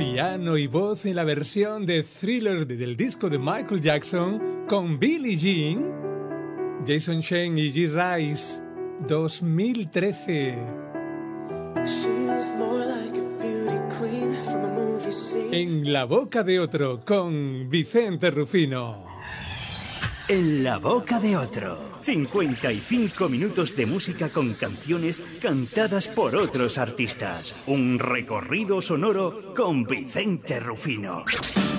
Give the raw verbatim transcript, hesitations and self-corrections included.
Piano y voz en la versión de Thriller del disco de Michael Jackson con Billie Jean, Jason Shane y G. Rice, dos mil trece. En la boca de otro con Vicente Rufino. En la boca de otro. cincuenta y cinco minutos de música con canciones cantadas por otros artistas. Un recorrido sonoro con Vicente Rufino.